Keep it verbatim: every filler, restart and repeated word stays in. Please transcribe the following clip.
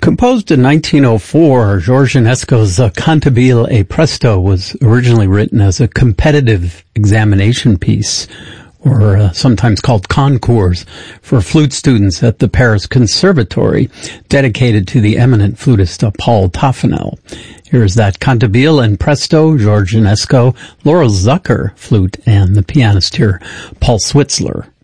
Composed in nineteen oh four, Georges Enesco's uh, Cantabile et Presto was originally written as a competitive examination piece, or uh, sometimes called concours, for flute students at the Paris Conservatory, dedicated to the eminent flutist uh, Paul Toffanel. Here's that Cantabile and Presto, Georges Enesco, Laurel Zucker, flute, and the pianist here, Paul Switzler.